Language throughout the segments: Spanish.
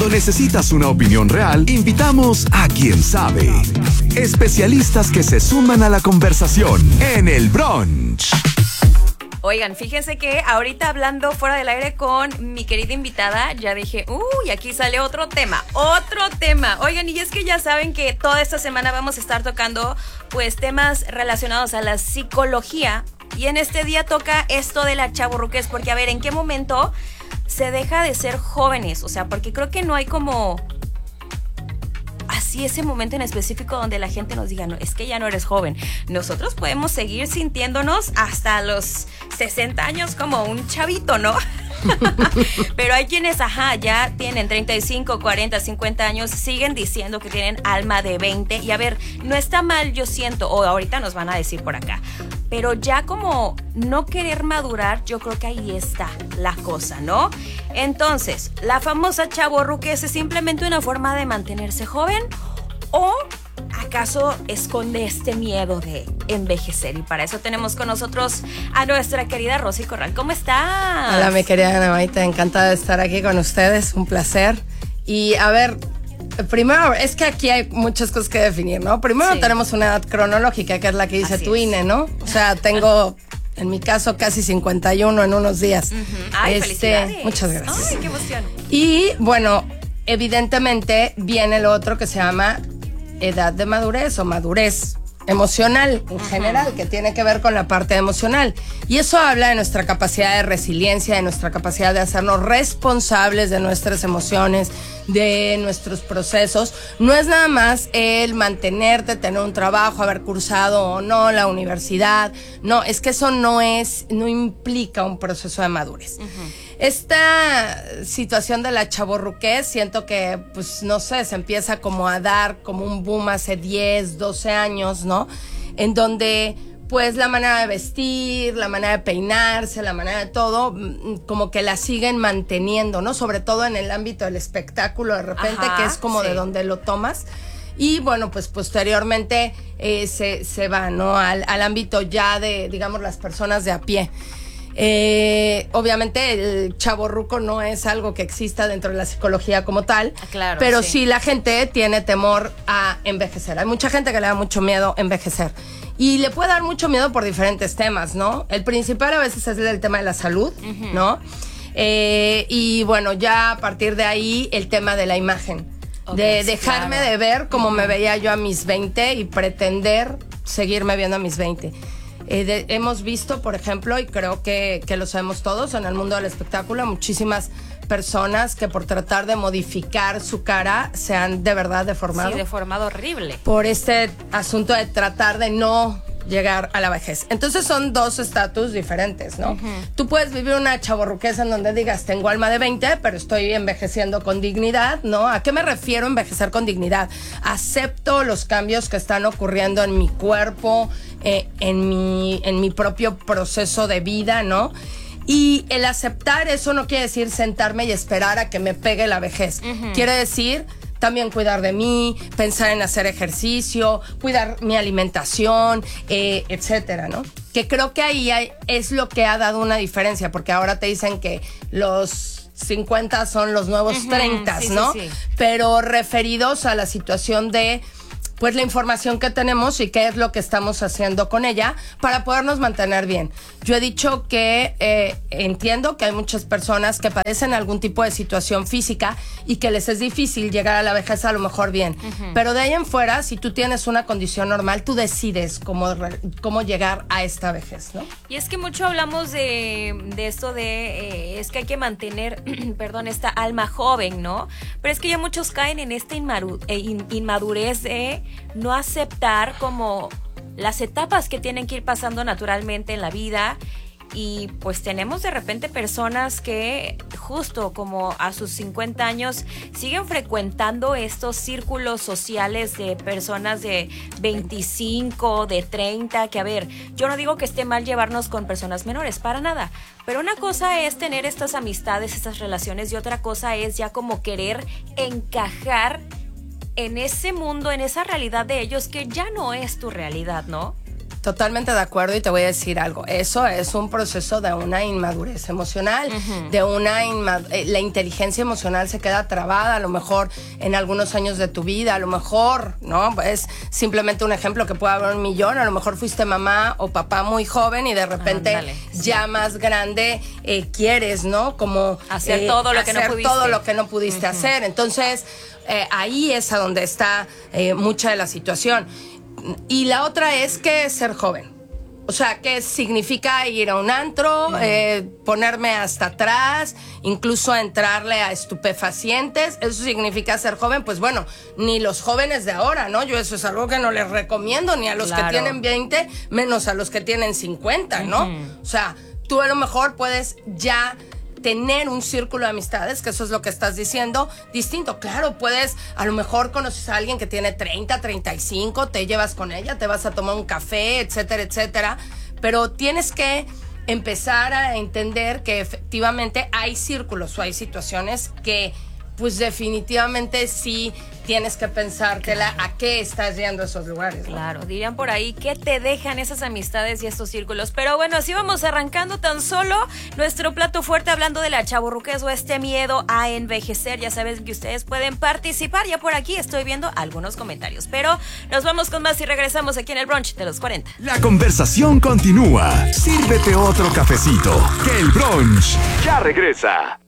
Cuando necesitas una opinión real, invitamos a quien sabe. Especialistas que se suman a la conversación en el brunch. Oigan, fíjense que ahorita hablando fuera del aire con mi querida invitada, ya dije, uy, aquí sale otro tema. Oigan, y es que ya saben que toda esta semana vamos a estar tocando pues temas relacionados a la psicología. Y en este día toca esto de la chavorruquez, porque a ver, ¿en qué momento se deja de ser jóvenes? O sea, porque creo que no hay como así ese momento en específico donde la gente nos diga, no, es que ya no eres joven. Nosotros podemos seguir sintiéndonos hasta los 60 años como un chavito, ¿no? Pero hay quienes, ya tienen 35, 40, 50 años, siguen diciendo que tienen alma de 20. Y a ver, no está mal, yo siento, o ahorita nos van a decir por acá, pero ya como no querer madurar, yo creo que ahí está la cosa, ¿no? Entonces, la famosa chavorruquez es simplemente una forma de mantenerse joven, ¿o acaso esconde este miedo de envejecer? Y para eso tenemos con nosotros a nuestra querida Rosy Corral. ¿Cómo estás? Hola, mi querida Ana Maite, encantada de estar aquí con ustedes, un placer. Y a ver, primero, es que aquí hay muchas cosas que definir, ¿no? Primero tenemos una edad cronológica, que es la que dice tu INE, ¿no? O sea, tengo, en mi caso, casi 51 en unos días. Ay, felicidades. Muchas gracias. Ay, qué emoción. Y, bueno, evidentemente viene lo otro que se llama edad de madurez o madurez emocional en general, que tiene que ver con la parte emocional. Y eso habla de nuestra capacidad de resiliencia, de nuestra capacidad de hacernos responsables de nuestras emociones, de nuestros procesos. No es nada más el mantenerte, tener un trabajo, haber cursado o no la universidad. No, es que eso no implica un proceso de madurez. Esta situación de la chavorruquez, siento que, pues, no sé, se empieza como a dar como un boom hace 10, 12 años, ¿no? En donde, pues, la manera de vestir, la manera de peinarse, la manera de todo, como que la siguen manteniendo, ¿no? Sobre todo en el ámbito del espectáculo, de repente, que es como de donde lo tomas. Y bueno, pues posteriormente se va, ¿no? Al ámbito ya de, digamos, las personas de a pie. Obviamente el chavorruco no es algo que exista dentro de la psicología como tal, claro, pero sí la gente tiene temor a envejecer. Hay mucha gente que le da mucho miedo envejecer y le puede dar mucho miedo por diferentes temas, ¿no? El principal a veces es el tema de la salud, ¿no? Y bueno, ya a partir de ahí el tema de la imagen, de dejarme de ver como me veía yo a mis 20 y pretender seguirme viendo a mis 20. Hemos visto, por ejemplo, y creo que lo sabemos todos, en el mundo del espectáculo, muchísimas personas que por tratar de modificar su cara se han de verdad deformado. Sí, deformado horrible. Por este asunto de tratar de no llegar a la vejez. Entonces son dos estatus diferentes, ¿no? Tú puedes vivir una chavorruquez en donde digas, tengo alma de 20, pero estoy envejeciendo con dignidad, ¿no? ¿A qué me refiero envejecer con dignidad? Acepto los cambios que están ocurriendo en mi cuerpo, en mi propio proceso de vida, ¿no? Y el aceptar eso no quiere decir sentarme y esperar a que me pegue la vejez. Quiere decir también cuidar de mí, pensar en hacer ejercicio, cuidar mi alimentación, etcétera, ¿no? Que creo que ahí es lo que ha dado una diferencia, porque ahora te dicen que los 50 son los nuevos 30, ¿no? Sí. Pero referidos a la situación de, pues, la información que tenemos y qué es lo que estamos haciendo con ella para podernos mantener bien. Yo he dicho que entiendo que hay muchas personas que padecen algún tipo de situación física y que les es difícil llegar a la vejez a lo mejor bien. Pero de ahí en fuera, si tú tienes una condición normal, tú decides cómo llegar a esta vejez, ¿no? Y es que mucho hablamos de esto de, es que hay que mantener, esta alma joven, ¿no? Pero es que ya muchos caen en esta inmadurez de no aceptar como las etapas que tienen que ir pasando naturalmente en la vida. Y pues tenemos de repente personas que justo como a sus 50 años siguen frecuentando estos círculos sociales de personas de 25, de 30, que a ver, yo no digo que esté mal llevarnos con personas menores, para nada, pero una cosa es tener estas amistades, estas relaciones, y otra cosa es ya como querer encajar en ese mundo, en esa realidad de ellos que ya no es tu realidad, ¿no? Totalmente de acuerdo y te voy a decir algo. Eso es un proceso de una inmadurez emocional, de la inteligencia emocional se queda trabada a lo mejor en algunos años de tu vida, a lo mejor, ¿no? Es simplemente un ejemplo que puede haber un millón, a lo mejor fuiste mamá o papá muy joven y de repente ya más grande quieres, ¿no? Como hacer todo lo que no pudiste hacer. Entonces, ahí es a donde está mucha de la situación. Y la otra es que ser joven. O sea, ¿qué significa ir a un antro, ponerme hasta atrás, incluso entrarle a estupefacientes? ¿Eso significa ser joven? Pues bueno, ni los jóvenes de ahora, ¿no? Yo eso es algo que no les recomiendo, ni a los que tienen 20, menos a los que tienen 50, ¿no? O sea, tú a lo mejor puedes ya tener un círculo de amistades, que eso es lo que estás diciendo, distinto. Claro, puedes, a lo mejor conoces a alguien que tiene 30, 35, te llevas con ella, te vas a tomar un café, etcétera, etcétera, pero tienes que empezar a entender que efectivamente hay círculos o hay situaciones que pues definitivamente sí tienes que pensártela a qué estás yendo a esos lugares, ¿no? Claro, dirían por ahí, ¿qué te dejan esas amistades y estos círculos? Pero bueno, así vamos arrancando tan solo nuestro plato fuerte hablando de la chavorruquez o este miedo a envejecer. Ya saben que ustedes pueden participar. Ya por aquí estoy viendo algunos comentarios, pero nos vamos con más y regresamos aquí en el brunch de los 40. La conversación continúa. Sírvete otro cafecito, que el brunch ya regresa.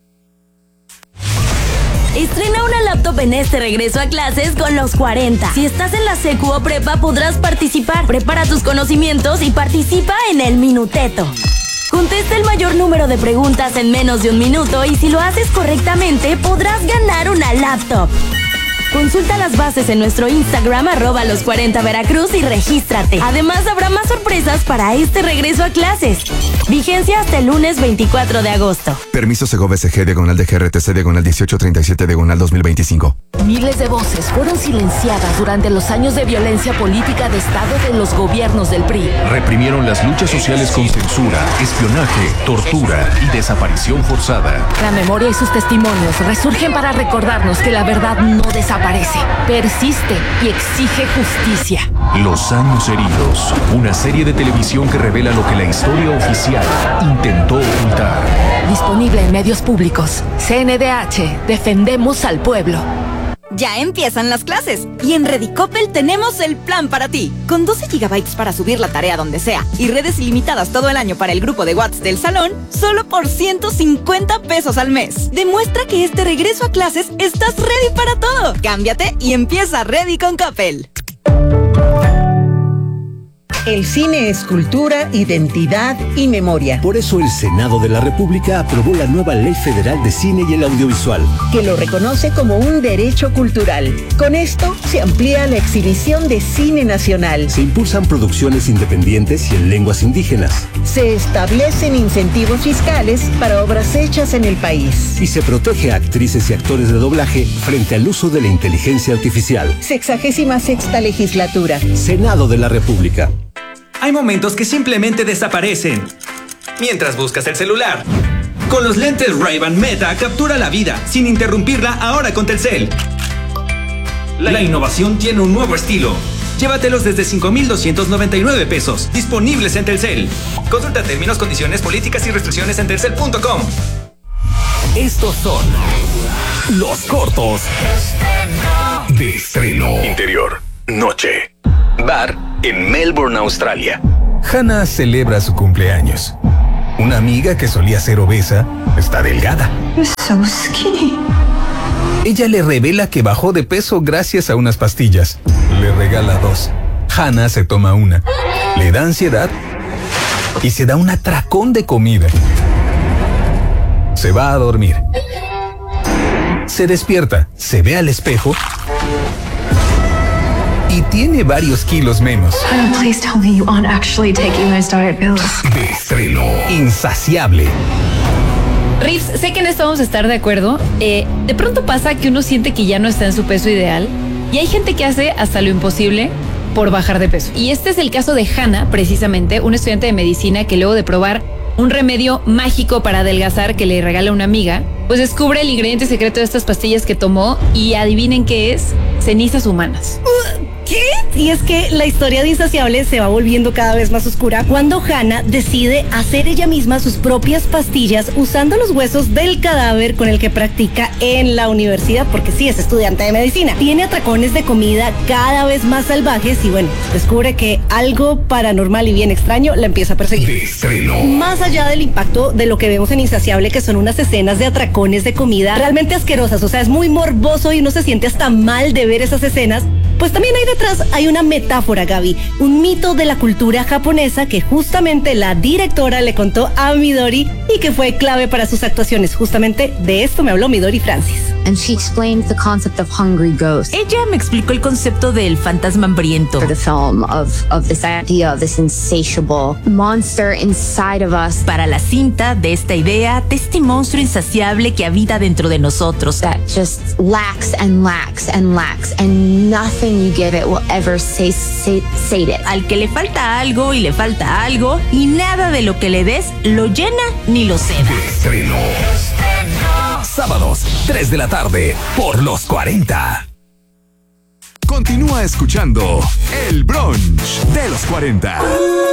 Estrena una laptop en este regreso a clases con los 40. Si estás en la secu o prepa podrás participar. Prepara tus conocimientos y participa en el Minuteto. Contesta el mayor número de preguntas en menos de un minuto y si lo haces correctamente podrás ganar una laptop. Consulta las bases en nuestro Instagram @los40veracruz y regístrate. Además habrá más sorpresas para este regreso a clases. Vigencia hasta el lunes 24 de agosto. Permiso Segov SG /DGRTC /1837/2025. Miles de voces fueron silenciadas durante los años de violencia política de Estado de los gobiernos del PRI. Reprimieron las luchas sociales con censura, espionaje, tortura y desaparición forzada. La memoria y sus testimonios resurgen para recordarnos que la verdad no desaparece, persiste y exige justicia. Los años heridos, una serie de televisión que revela lo que la historia oficial intentó ocultar. Disponible en medios públicos. CNDH, defendemos al pueblo. Ya empiezan las clases y en Redicopel tenemos el plan para ti. Con 12 GB para subir la tarea donde sea y redes ilimitadas todo el año para el grupo de WhatsApp del salón, solo por 150 pesos al mes. Demuestra que este regreso a clases estás ready para todo. Cámbiate y empieza Ready con Coppel. El cine es cultura, identidad y memoria. Por eso el Senado de la República aprobó la nueva Ley Federal de Cine y el Audiovisual, que lo reconoce como un derecho cultural. Con esto se amplía la exhibición de cine nacional. Se impulsan producciones independientes y en lenguas indígenas. Se establecen incentivos fiscales para obras hechas en el país. Y se protege a actrices y actores de doblaje frente al uso de la inteligencia artificial. 66ª legislatura. Senado de la República. Hay momentos que simplemente desaparecen mientras buscas el celular. Con los lentes Ray-Ban Meta captura la vida sin interrumpirla ahora con Telcel. La innovación tiene un nuevo estilo. Llévatelos desde 5,299 pesos. Disponibles en Telcel. Consulta términos, condiciones, políticas y restricciones en telcel.com. Estos son los cortos de estreno. Interior, noche. Bar en Melbourne, Australia. Hannah celebra su cumpleaños. Una amiga que solía ser obesa está delgada. You're so skinny. Ella le revela que bajó de peso gracias a unas pastillas. Le regala 2. Hannah se toma una. Le da ansiedad y se da un atracón de comida. Se va a dormir. Se despierta, se ve al espejo y tiene varios kilos menos. Please tell me you aren't actually taking those diet pills. De estreno. Insaciable. Riffs, sé que en esto vamos a estar de acuerdo. De pronto pasa que uno siente que ya no está en su peso ideal y hay gente que hace hasta lo imposible por bajar de peso. Y este es el caso de Hannah, precisamente, una estudiante de medicina que luego de probar un remedio mágico para adelgazar que le regala una amiga, pues descubre el ingrediente secreto de estas pastillas que tomó y adivinen qué es: cenizas humanas. ¿Qué? Y es que la historia de Insaciable se va volviendo cada vez más oscura cuando Hannah decide hacer ella misma sus propias pastillas usando los huesos del cadáver con el que practica en la universidad, porque sí, es estudiante de medicina. Tiene atracones de comida cada vez más salvajes y bueno, descubre que algo paranormal y bien extraño la empieza a perseguir. Más allá del impacto de lo que vemos en Insaciable, que son unas escenas de atracones de comida realmente asquerosas, o sea, es muy morboso y uno se siente hasta mal de ver esas escenas, pues también hay una metáfora, Gaby, un mito de la cultura japonesa que justamente la directora le contó a Midori y que fue clave para sus actuaciones. Justamente de esto me habló Midori Francis. And she explained the concept of hungry ghost. Ella me explicó el concepto del fantasma hambriento. For the film of this idea of this insatiable monster inside of us. Para la cinta de esta idea de este monstruo insaciable que habita dentro de nosotros. That just lacks and lacks and lacks and nothing you give it will ever sate it. Al que le falta algo y le falta algo y nada de lo que le des lo llena ni lo ceda. Sábados, 3 de la tarde, por los 40. Continúa escuchando El Brunch de los 40.